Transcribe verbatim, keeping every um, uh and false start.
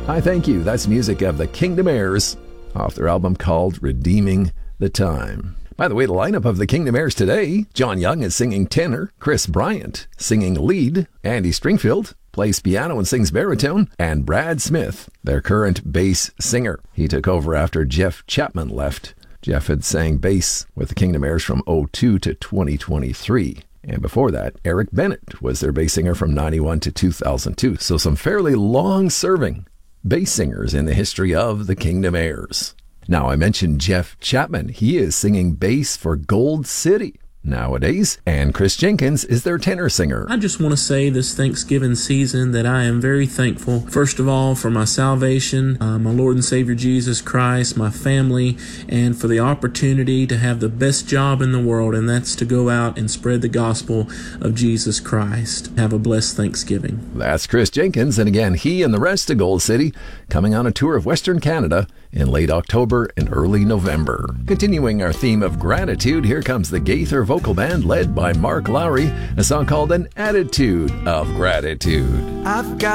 Hi, thank you. That's music of the Kingdom Heirs off their album called Redeeming the Time. By the way, the lineup of the Kingdom Heirs today, John Young is singing tenor, Chris Bryant singing lead, Andy Stringfield plays piano and sings baritone, and Brad Smith, their current bass singer. He took over after Jeff Chapman left. Jeff had sang bass with the Kingdom Heirs from oh two to twenty twenty-three. And before that, Eric Bennett was their bass singer from ninety-one to two thousand two. So some fairly long-serving bass singers in the history of the Kingdom Heirs. Now, I mentioned Jeff Chapman. He is singing bass for Gold City nowadays, and Chris Jenkins is their tenor singer. I just want to say this Thanksgiving season that I am very thankful, first of all, for my salvation, uh, my Lord and Savior Jesus Christ, my family, and for the opportunity to have the best job in the world, and that's to go out and spread the gospel of Jesus Christ. Have a blessed Thanksgiving. That's Chris Jenkins, and again, he and the rest of Gold City coming on a tour of Western Canada in late October and early November. Continuing our theme of gratitude, here comes the Gaither Vocal Band led by Mark Lowry, a song called An Attitude of Gratitude. I've got